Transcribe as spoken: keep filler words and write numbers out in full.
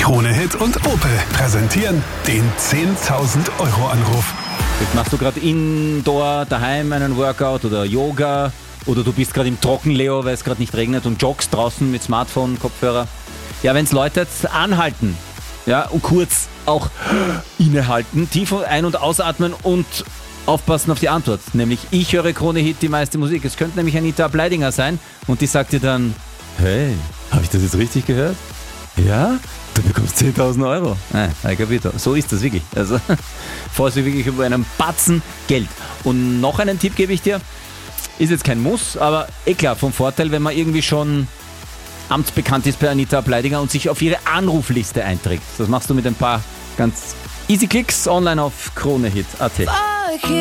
Krone-Hit und Opel präsentieren den zehntausend Euro Anruf. Jetzt machst du gerade indoor daheim einen Workout oder Yoga oder du bist gerade im Trockenleo, weil es gerade nicht regnet und joggst draußen mit Smartphone, Kopfhörer. Ja, wenn es Leute jetzt anhalten, ja, und kurz auch innehalten, tief ein- und ausatmen und aufpassen auf die Antwort. Nämlich, ich höre Krone-Hit, die meiste Musik. Es könnte nämlich Anita Bleidinger sein und die sagt dir dann, hey, habe ich das jetzt richtig gehört? Ja? Du bekommst zehntausend Euro. Nein, ein Capito. So ist das wirklich. Also, freust dich wirklich über einen Batzen Geld. Und noch einen Tipp gebe ich dir. Ist jetzt kein Muss, aber eh klar, vom Vorteil, wenn man irgendwie schon amtsbekannt ist bei Anita Bleidinger und sich auf ihre Anrufliste einträgt. Das machst du mit ein paar ganz easy Klicks online auf Krone-Hit punkt at.